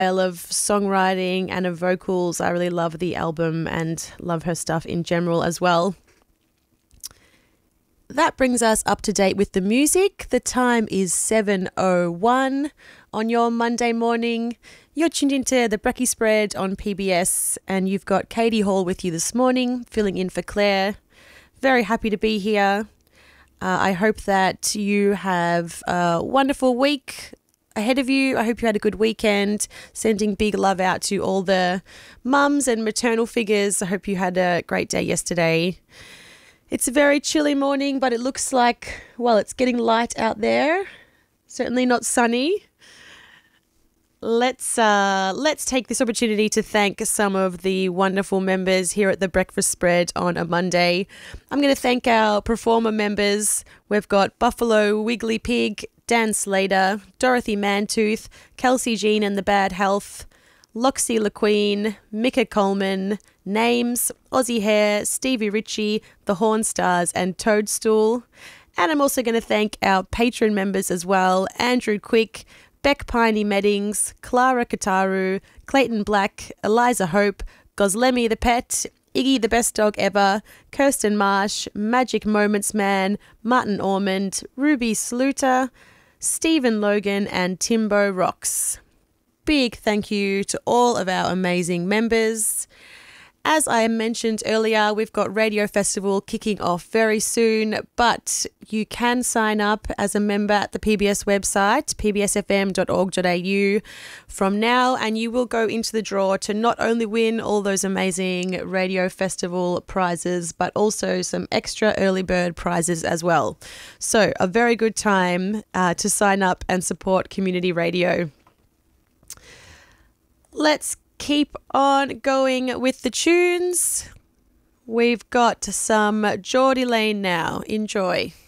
of songwriting and of vocals. I really love the album and love her stuff in general as well. That brings us up to date with the music. The time is 7:01 on your Monday morning. You're tuned into the Brekkie Spread on PBS, and you've got Katie Hall with you this morning, filling in for Claire. Very happy to be here. I hope that you have a wonderful week ahead of you. I hope you had a good weekend. Sending big love out to all the mums and maternal figures. I hope you had a great day yesterday. It's a very chilly morning, but it looks like, well, it's getting light out there. Certainly not sunny. Let's take this opportunity to thank some of the wonderful members here at the Breakfast Spread on a Monday. I'm going to thank our performer members. We've got Buffalo Wiggly Pig, Dan Slater, Dorothy Mantooth, Kelsey Jean and the Bad Health, Loxie LaQueen, Mika Coleman, Names, Aussie Hair, Stevie Ritchie, The Horn Stars and Toadstool. And I'm also going to thank our patron members as well, Andrew Quick, Beck Piney Meddings, Clara Kataru, Clayton Black, Eliza Hope, Goslemi the Pet, Iggy the Best Dog Ever, Kirsten Marsh, Magic Moments Man, Martin Ormond, Ruby Sluter, Stephen Logan and Timbo Rocks. Big thank you to all of our amazing members. As I mentioned earlier, we've got Radio Festival kicking off very soon, but you can sign up as a member at the PBS website, pbsfm.org.au from now, and you will go into the draw to not only win all those amazing Radio Festival prizes, but also some extra early bird prizes as well. So a very good time to sign up and support community radio. Let's keep on going with the tunes. We've got some Geordie Lane now. Enjoy.